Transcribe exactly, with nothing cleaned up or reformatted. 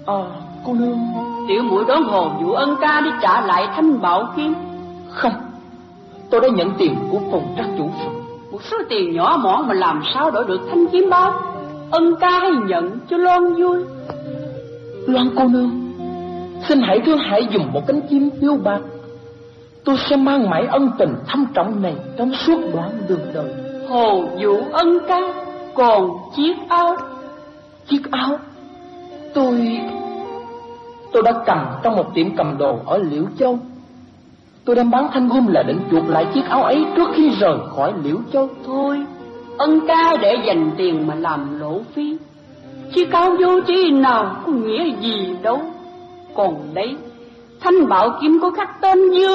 À, cô nương. Tiểu muội đón Hồ Vũ Ân ca đi trả lại thanh bảo kiếm. Không, tôi đã nhận tiền của Phùng Trắc chủ rồi. Một số tiền nhỏ mọn mà làm sao đổi được thanh kiếm bao. Ân ca hay nhận cho Loan vui. Loan cô nương, xin hãy thương hãy dùng một cánh chim phiêu bạc. Tôi sẽ mang mãi ân tình thâm trọng này trong suốt đoạn đường đời. Hồ Vũ Ân ca, còn chiếc áo. Chiếc áo? Tôi... Tôi đã cầm trong một tiệm cầm đồ ở Liễu Châu. Tôi đem bán thanh gươm là định chuộc lại chiếc áo ấy trước khi rời khỏi Liễu Châu. Thôi, Ân ca để dành tiền mà làm lỗ phí. Chiếc áo vô tri nào có nghĩa gì đâu. Còn đấy, thanh bảo kiếm có khắc tên Dương